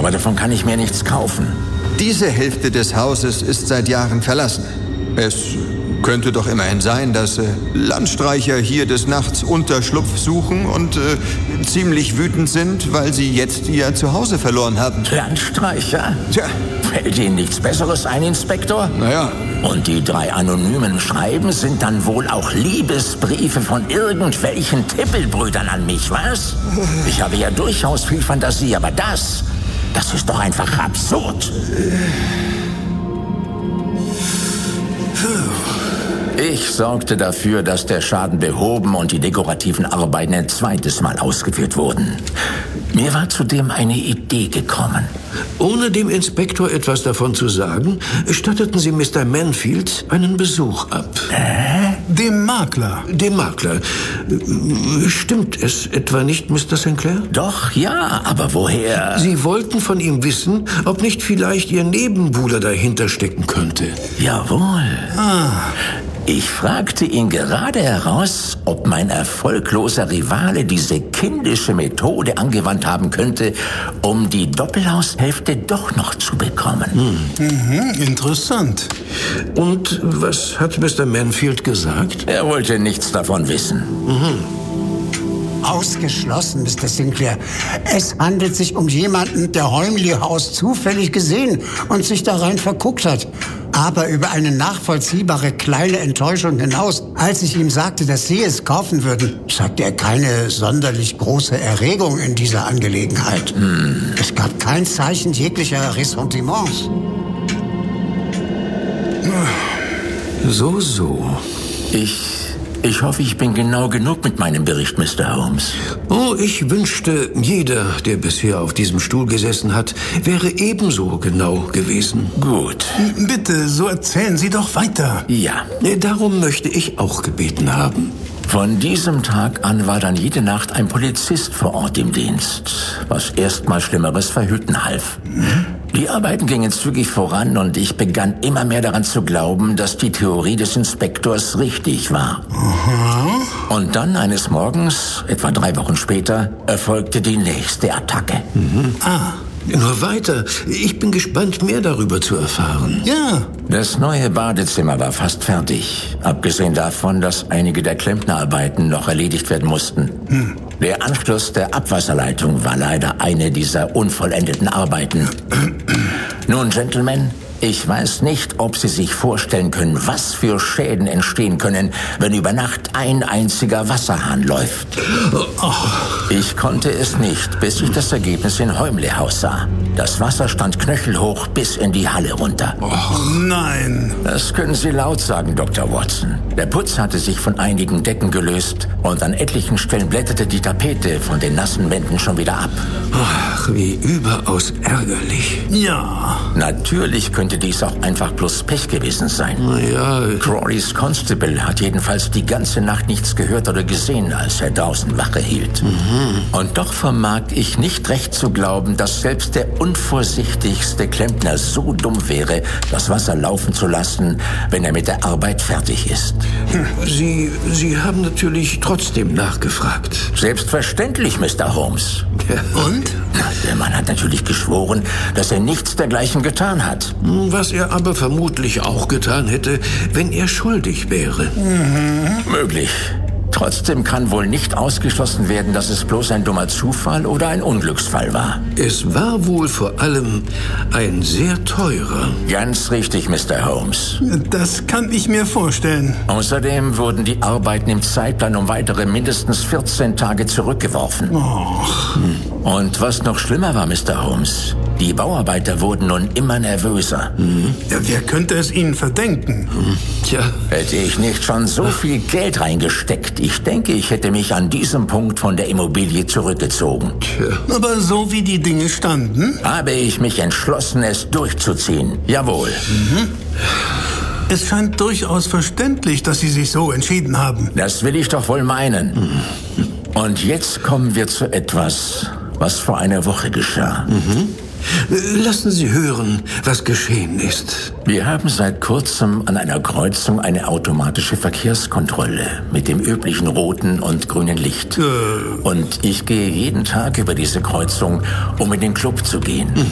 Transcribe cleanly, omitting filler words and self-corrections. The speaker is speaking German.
Aber davon kann ich mir nichts kaufen. Diese Hälfte des Hauses ist seit Jahren verlassen. Es könnte doch immerhin sein, dass Landstreicher hier des Nachts Unterschlupf suchen und ziemlich wütend sind, weil sie jetzt ihr Zuhause verloren haben. Landstreicher? Tja. Fällt Ihnen nichts Besseres ein, Inspektor? Naja. Und die 3 anonymen Schreiben sind dann wohl auch Liebesbriefe von irgendwelchen Tippelbrüdern an mich, was? Ich habe ja durchaus viel Fantasie, aber das ist doch einfach absurd. Ich sorgte dafür, dass der Schaden behoben und die dekorativen Arbeiten ein zweites Mal ausgeführt wurden. Mir war zudem eine Idee gekommen. Ohne dem Inspektor etwas davon zu sagen, statteten Sie Mr. Manfield einen Besuch ab. Dem Makler. Dem Makler. Stimmt es etwa nicht, Mr. Sinclair? Doch, ja, aber woher? Sie wollten von ihm wissen, ob nicht vielleicht Ihr Nebenbuhler dahinter stecken könnte. Jawohl. Ich fragte ihn gerade heraus, ob mein erfolgloser Rivale diese kindische Methode angewandt haben könnte, um die Doppelhaushälfte doch noch zu bekommen. Interessant. Und was hat Mr. Manfield gesagt? Er wollte nichts davon wissen. Ausgeschlossen, Mr. Sinclair. Es handelt sich um jemanden, der Holmley House zufällig gesehen und sich da rein verguckt hat. Aber über eine nachvollziehbare kleine Enttäuschung hinaus, als ich ihm sagte, dass Sie es kaufen würden, sagte er keine sonderlich große Erregung in dieser Angelegenheit. Es gab kein Zeichen jeglicher Ressentiments. So. Ich hoffe, ich bin genau genug mit meinem Bericht, Mr. Holmes. Oh, ich wünschte, jeder, der bisher auf diesem Stuhl gesessen hat, wäre ebenso genau gewesen. Gut. Bitte, so erzählen Sie doch weiter. Ja. Darum möchte ich auch gebeten haben. Von diesem Tag an war dann jede Nacht ein Polizist vor Ort im Dienst, was erstmal Schlimmeres verhüten half. Die Arbeiten gingen zügig voran und ich begann immer mehr daran zu glauben, dass die Theorie des Inspektors richtig war. Und dann eines Morgens, etwa 3 Wochen später, erfolgte die nächste Attacke. Nur weiter. Ich bin gespannt, mehr darüber zu erfahren. Ja. Das neue Badezimmer war fast fertig. Abgesehen davon, dass einige der Klempnerarbeiten noch erledigt werden mussten. Der Anschluss der Abwasserleitung war leider eine dieser unvollendeten Arbeiten. Nun, Gentlemen, ich weiß nicht, ob Sie sich vorstellen können, was für Schäden entstehen können, wenn über Nacht ein einziger Wasserhahn läuft. Ich konnte es nicht, bis ich das Ergebnis in Holmley House sah. Das Wasser stand knöchelhoch bis in die Halle runter. Nein. Das können Sie laut sagen, Dr. Watson. Der Putz hatte sich von einigen Decken gelöst und an etlichen Stellen blätterte die Tapete von den nassen Wänden schon wieder ab. Ach, wie überaus ärgerlich. Ja. Natürlich könnte dies auch einfach bloß Pech gewesen sein. Ja. Crawleys Constable hat jedenfalls die ganze Nacht nichts gehört oder gesehen, als er draußen Wache hielt. Und doch vermag ich nicht recht zu glauben, dass selbst der unvorsichtigste Klempner so dumm wäre, das Wasser laufen zu lassen, wenn er mit der Arbeit fertig ist. Sie haben natürlich trotzdem nachgefragt. Selbstverständlich, Mr. Holmes. Und? Der Mann hat natürlich geschworen, dass er nichts dergleichen getan hat. Was er aber vermutlich auch getan hätte, wenn er schuldig wäre. Möglich. Trotzdem kann wohl nicht ausgeschlossen werden, dass es bloß ein dummer Zufall oder ein Unglücksfall war. Es war wohl vor allem ein sehr teurer. Ganz richtig, Mr. Holmes. Das kann ich mir vorstellen. Außerdem wurden die Arbeiten im Zeitplan um weitere mindestens 14 Tage zurückgeworfen. Und was noch schlimmer war, Mr. Holmes, die Bauarbeiter wurden nun immer nervöser. Ja, wer könnte es Ihnen verdenken? Tja, Hätte ich nicht schon so viel Geld reingesteckt, ich denke, ich hätte mich an diesem Punkt von der Immobilie zurückgezogen. Aber so wie die Dinge standen, Habe ich mich entschlossen, es durchzuziehen. Jawohl. es scheint durchaus verständlich, dass Sie sich so entschieden haben. Das will ich doch wohl meinen. Und jetzt kommen wir zu etwas, was vor einer Woche geschah. lassen Sie hören, was geschehen ist. Wir haben seit kurzem an einer Kreuzung eine automatische Verkehrskontrolle mit dem üblichen roten und grünen Licht. Und ich gehe jeden Tag über diese Kreuzung, um in den Club zu gehen.